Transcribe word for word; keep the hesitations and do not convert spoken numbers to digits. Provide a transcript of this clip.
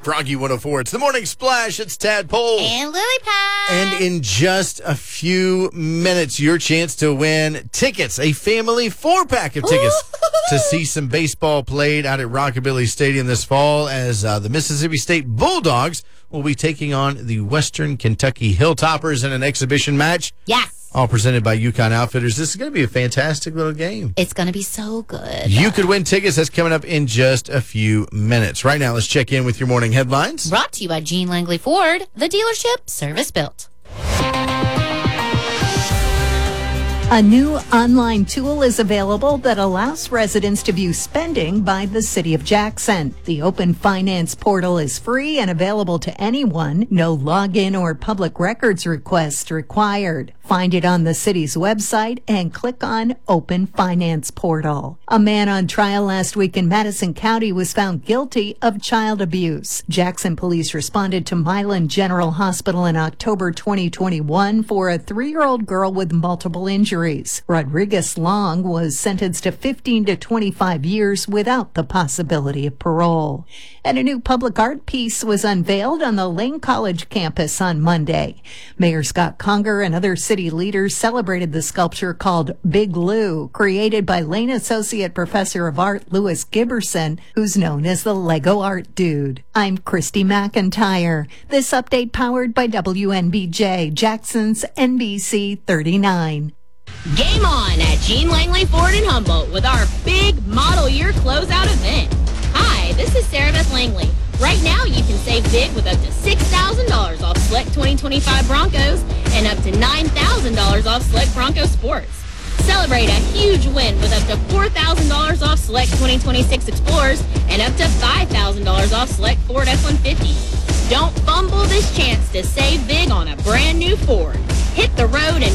Froggy one oh four. It's the Morning Splash. It's Tadpole. And Lily Pad. And in just a few minutes, your chance to win tickets, a family four-pack of tickets to see some baseball played out at Rockabilly Stadium this fall as uh, the Mississippi State Bulldogs will be taking on the Western Kentucky Hilltoppers in an exhibition match. Yes. All presented by UConn Outfitters. This is going to be a fantastic little game. It's going to be so good. You could win tickets. That's coming up in just a few minutes. Right now, let's check in with your morning headlines. Brought to you by Gene Langley Ford, the dealership service built. A new online tool is available that allows residents to view spending by the City of Jackson. The Open Finance portal is free and available to anyone. No login or public records request required. Find it on the city's website and click on Open Finance Portal. A man on trial last week in Madison County was found guilty of child abuse. Jackson police responded to Milan General Hospital in October twenty twenty-one for a three-year-old girl with multiple injuries. Rodriguez Long was sentenced to fifteen to twenty-five years without the possibility of parole. And a new public art piece was unveiled on the Lane College campus on Monday. Mayor Scott Conger and other city leaders celebrated the sculpture called Big Lou, created by Lane Associate Professor of Art Louis Giberson, who's known as the Lego Art Dude. I'm Christy McIntyre. This update powered by W N B J, Jackson's N B C thirty-nine. Game on at Gene Langley Ford in Humboldt with our big model year closeout event. Hi, this is Sarah Beth Langley. Right now, you can save big with up to six thousand dollars off select twenty twenty-five Broncos and up to nine thousand dollars off select Bronco Sports. Celebrate a huge win with up to four thousand dollars off select twenty twenty-six Explorers and up to five thousand dollars off select Ford F one fifties. Don't fumble this chance to save big on a brand new Ford. Hit the road and